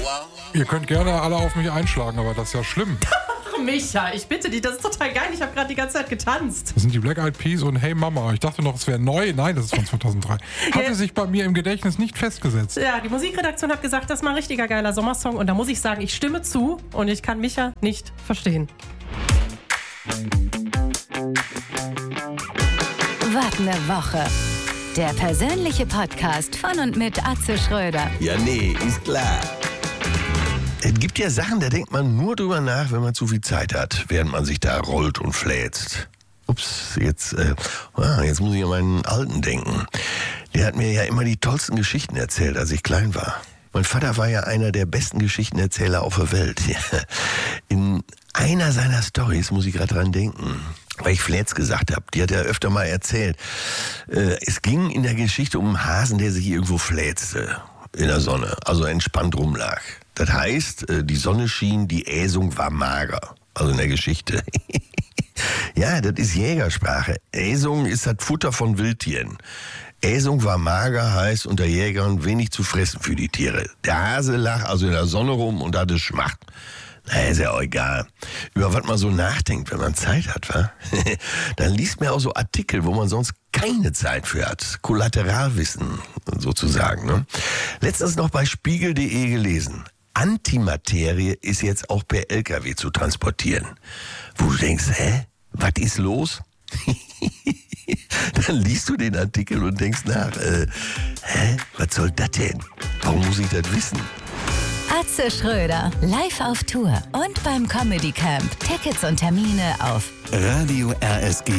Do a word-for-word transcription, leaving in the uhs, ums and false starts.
Ihr könnt gerne alle auf mich einschlagen, aber das ist ja schlimm. Ach, Micha, ich bitte dich, das ist total geil. Ich habe gerade die ganze Zeit getanzt. Das sind die Black Eyed Peas und Hey Mama. Ich dachte noch, es wäre neu. Nein, das ist von zweitausenddrei. Hatte sich bei mir im Gedächtnis nicht festgesetzt. Ja, die Musikredaktion hat gesagt, das ist mal ein richtiger geiler Sommersong. Und da muss ich sagen, ich stimme zu und ich kann Micha nicht verstehen. Wart eine Woche. Der persönliche Podcast von und mit Atze Schröder. Ja, nee, ist klar. Es gibt ja Sachen, da denkt man nur drüber nach, wenn man zu viel Zeit hat, während man sich da rollt und fläzt. Ups, jetzt, äh, ah, jetzt muss ich an meinen Alten denken. Der hat mir ja immer die tollsten Geschichten erzählt, als ich klein war. Mein Vater war ja einer der besten Geschichtenerzähler auf der Welt. In einer seiner Storys muss ich gerade dran denken, weil ich Flätz gesagt habe. Die hat er öfter mal erzählt. Äh, es ging in der Geschichte um einen Hasen, der sich irgendwo fläzte in der Sonne, also entspannt rumlag. Das heißt, äh, die Sonne schien, die Äsung war mager. Also in der Geschichte. Ja, das ist Jägersprache. Äsung ist das Futter von Wildtieren. Äsung war mager, heißt unter Jägern wenig zu fressen für die Tiere. Der Hase lag also in der Sonne rum und hatte Schmacht. Na, ist ja auch egal. Über was man so nachdenkt, wenn man Zeit hat, wa? Dann liest man auch so Artikel, wo man sonst keine Zeit für hat. Kollateralwissen, sozusagen. Ne? Letztens noch bei spiegel punkt de gelesen. Antimaterie ist jetzt auch per L K W zu transportieren. Wo du denkst, hä? Was ist los? Dann liest du den Artikel und denkst nach, äh, hä? Was soll das denn? Warum muss ich das wissen? Atze Schröder, live auf Tour und beim Comedy Camp. Tickets und Termine auf Radio R S G.